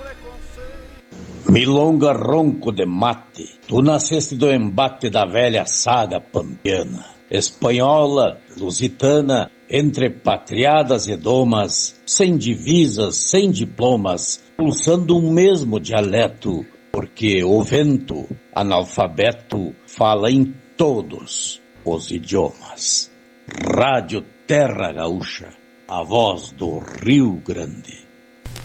Milonga ronco de mate, tu nasceste do embate da velha saga pampiana, espanhola, lusitana, entre patriadas e domas, sem divisas, sem diplomas, pulsando um mesmo dialeto, porque o vento, analfabeto, fala em todos os idiomas. Rádio Terra Gaúcha, a voz do Rio Grande.